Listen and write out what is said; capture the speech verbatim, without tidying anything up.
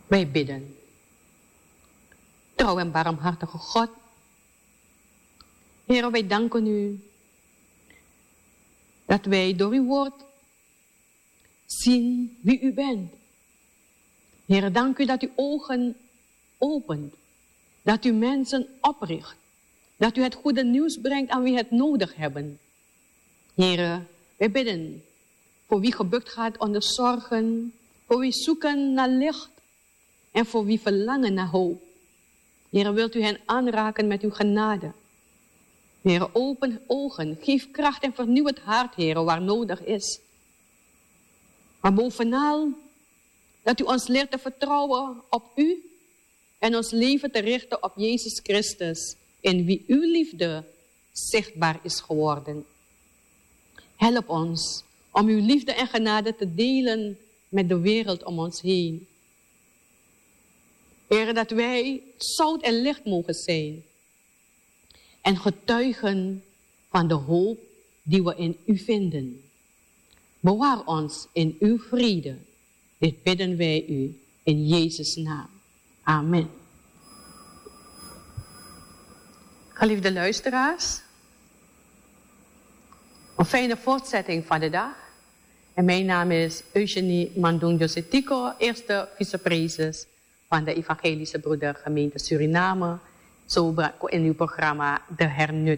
Wij bidden. Trouw en barmhartige God. Heer, wij danken u dat wij door uw woord zien wie u bent. Heer, dank u dat u ogen opent. Dat u mensen opricht. Dat u het goede nieuws brengt aan wie het nodig hebben. Heer, wij bidden voor wie gebukt gaat onder zorgen. Voor wie zoeken naar licht. En voor wie verlangen naar hoop. Heer, wilt u hen aanraken met uw genade. Heer, open ogen, geef kracht en vernieuw het hart, Heer, waar nodig is. Maar bovenal, dat u ons leert te vertrouwen op u en ons leven te richten op Jezus Christus, in wie uw liefde zichtbaar is geworden. Help ons om uw liefde en genade te delen met de wereld om ons heen. Heer, dat wij zout en licht mogen zijn. En getuigen van de hoop die we in u vinden. Bewaar ons in uw vrede. Dit bidden wij u in Jezus' naam. Amen. Geliefde luisteraars. Een fijne voortzetting van de dag. En mijn naam is Eugenie Mandung-Josetico, eerste vicepreses van de Evangelische Broedergemeente Suriname. Zo in uw programma De Hernut.